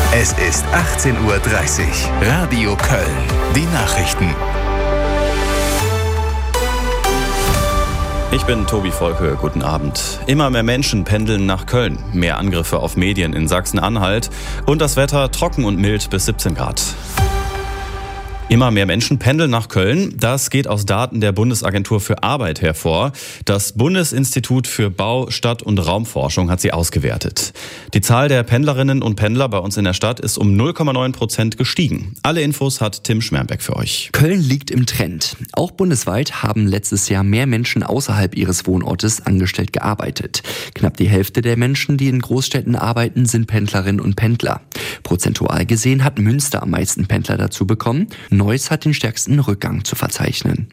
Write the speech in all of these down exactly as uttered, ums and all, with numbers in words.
Es ist achtzehn Uhr dreißig. Radio Köln. Die Nachrichten. Ich bin Tobi Volke, guten Abend. Immer mehr Menschen pendeln nach Köln. Mehr Angriffe auf Medien in Sachsen-Anhalt. Und das Wetter trocken und mild bis siebzehn Grad. Immer mehr Menschen pendeln nach Köln. Das geht aus Daten der Bundesagentur für Arbeit hervor. Das Bundesinstitut für Bau-, Stadt- und Raumforschung hat sie ausgewertet. Die Zahl der Pendlerinnen und Pendler bei uns in der Stadt ist um null Komma neun Prozent gestiegen. Alle Infos hat Tim Schmerbeck für euch. Köln liegt im Trend. Auch bundesweit haben letztes Jahr mehr Menschen außerhalb ihres Wohnortes angestellt gearbeitet. Knapp die Hälfte der Menschen, die in Großstädten arbeiten, sind Pendlerinnen und Pendler. Prozentual gesehen hat Münster am meisten Pendler dazu bekommen. Neuss hat den stärksten Rückgang zu verzeichnen.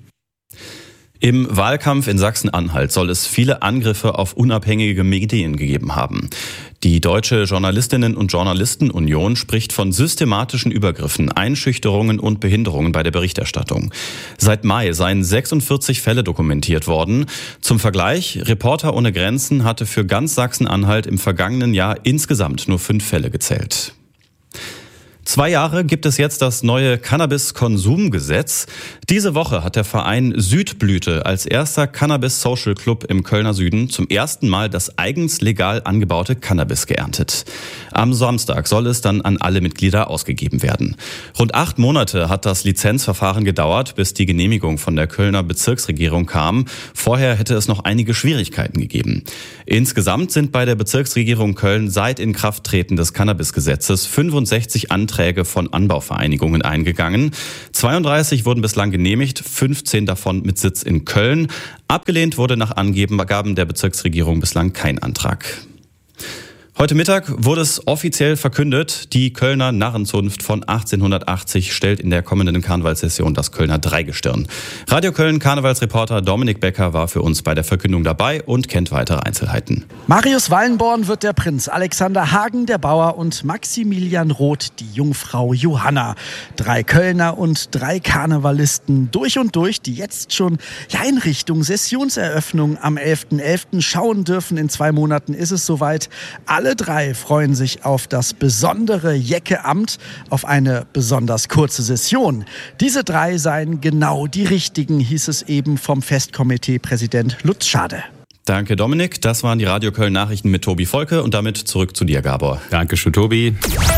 Im Wahlkampf in Sachsen-Anhalt soll es viele Angriffe auf unabhängige Medien gegeben haben. Die Deutsche Journalistinnen- und Journalistenunion spricht von systematischen Übergriffen, Einschüchterungen und Behinderungen bei der Berichterstattung. Seit Mai seien sechsundvierzig Fälle dokumentiert worden. Zum Vergleich, Reporter ohne Grenzen hatte für ganz Sachsen-Anhalt im vergangenen Jahr insgesamt nur fünf Fälle gezählt. Zwei Jahre gibt es jetzt das neue Cannabis-Konsumgesetz. Diese Woche hat der Verein Südblüte als erster Cannabis-Social-Club im Kölner Süden zum ersten Mal das eigens legal angebaute Cannabis geerntet. Am Samstag soll es dann an alle Mitglieder ausgegeben werden. Rund acht Monate hat das Lizenzverfahren gedauert, bis die Genehmigung von der Kölner Bezirksregierung kam. Vorher hätte es noch einige Schwierigkeiten gegeben. Insgesamt sind bei der Bezirksregierung Köln seit Inkrafttreten des Cannabis-Gesetzes fünfundsechzig Anträge von Anbauvereinigungen eingegangen. zweiunddreißig wurden bislang genehmigt, fünfzehn davon mit Sitz in Köln. Abgelehnt wurde nach Angaben der Bezirksregierung bislang kein Antrag. Heute Mittag wurde es offiziell verkündet, die Kölner Narrenzunft von achtzehnhundertachtzig stellt in der kommenden Karnevalssession das Kölner Dreigestirn. Radio Köln Karnevalsreporter Dominik Becker war für uns bei der Verkündung dabei und kennt weitere Einzelheiten. Marius Wallenborn wird der Prinz, Alexander Hagen der Bauer und Maximilian Roth die Jungfrau Johanna. Drei Kölner und drei Karnevalisten durch und durch, die jetzt schon ja, in Richtung Sessionseröffnung am elften elften schauen dürfen. In zwei Monaten ist es soweit. Alle drei freuen sich auf das besondere Jecke-Amt, auf eine besonders kurze Session. Diese drei seien genau die richtigen, hieß es eben vom Festkomitee-Präsident Lutz Schade. Danke Dominik, das waren die Radio Köln Nachrichten mit Tobi Volke und damit zurück zu dir, Gabor. Dankeschön, Tobi.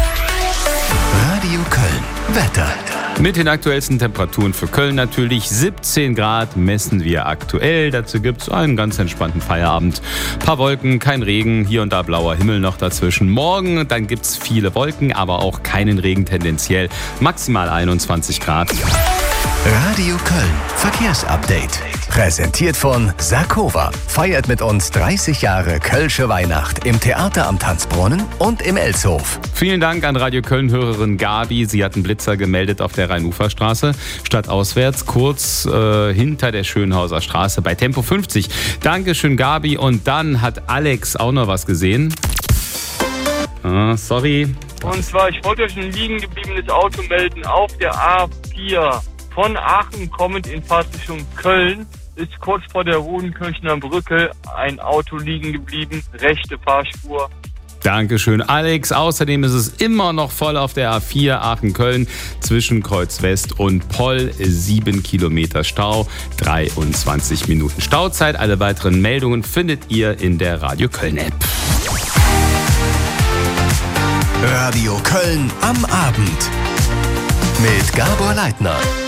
Radio Köln. Wetter. Mit den aktuellsten Temperaturen für Köln natürlich. siebzehn Grad messen wir aktuell. Dazu gibt es einen ganz entspannten Feierabend. Ein paar Wolken, kein Regen, hier und da blauer Himmel noch dazwischen. Morgen, dann gibt es viele Wolken, aber auch keinen Regen tendenziell. Maximal einundzwanzig Grad. Radio Köln. Verkehrsupdate. Präsentiert von Sarkova. Feiert mit uns dreißig Jahre Kölsche Weihnacht im Theater am Tanzbrunnen und im Elshof. Vielen Dank an Radio Köln-Hörerin Gabi. Sie hat einen Blitzer gemeldet auf der Rhein-Ufer-Straße. Stadtauswärts, kurz äh, hinter der Schönhauser Straße bei Tempo fünfzig. Dankeschön, Gabi. Und dann hat Alex auch noch was gesehen. Ah, sorry. Und zwar, ich wollte euch ein liegen gebliebenes Auto melden auf der A vier. Von Aachen kommend in Fahrtrichtung Köln ist kurz vor der Rodenkirchener Brücke ein Auto liegen geblieben, rechte Fahrspur. Dankeschön, Alex. Außerdem ist es immer noch voll auf der A vier Aachen-Köln zwischen Kreuz West und Poll. Sieben Kilometer Stau, dreiundzwanzig Minuten Stauzeit. Alle weiteren Meldungen findet ihr in der Radio Köln-App. Radio Köln am Abend mit Gabor Leitner.